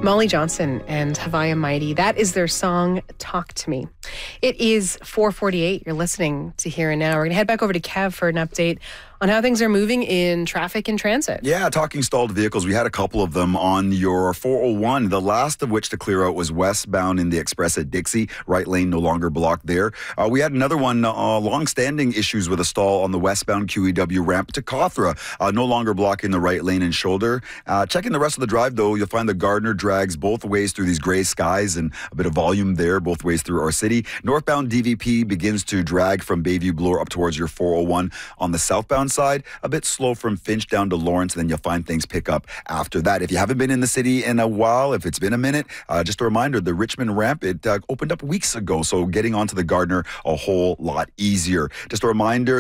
Molly Johnson and Havaya Mighty. That is their song, Talk to Me. It is 4:48. You're listening to Here and Now. We're going to head back over to Kev for an update on how things are moving in traffic and transit. Yeah, talking stalled vehicles. We had a couple of them on your 401, the last of which to clear out was westbound in the Express at Dixie. Right lane no longer blocked there. We had another one, long-standing issues with a stall on the westbound QEW ramp to Cawthra, no longer blocking the right lane and shoulder. Checking the rest of the drive, though, you'll find the Gardner drags both ways through these gray skies and a bit of volume there, both ways through our city. Northbound DVP begins to drag from Bayview Bloor up towards your 401 on the southbound side. A bit slow from Finch down to Lawrence, and then you'll find things pick up after that. If you haven't been in the city in a while, if it's been a minute, just a reminder, the Richmond ramp, it opened up weeks ago, so getting onto the Gardner a whole lot easier. Just a reminder,